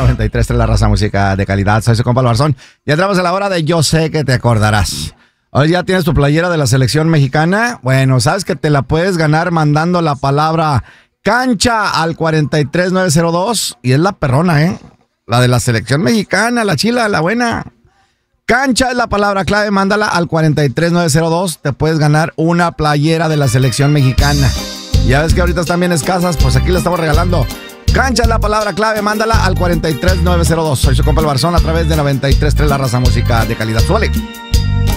93.3 La Raza, música de calidad. Soy su compa el Barzón. Ya entramos a la hora de Yo Sé Que Te Acordarás. Hoy ya tienes tu playera de la selección mexicana. Bueno, sabes que te la puedes ganar mandando la palabra cancha al 43902. Y es la perrona, ¿eh? La de la selección mexicana, la chila, la buena. Cancha es la palabra clave, mándala al 43902. Te puedes ganar una playera de la selección mexicana. Ya ves que ahorita están bien escasas, pues aquí la estamos regalando. Cancha es la palabra clave, mándala al 43902. Soy su compa el Barzón a través de 93.3 La Raza, música de calidad. Suele.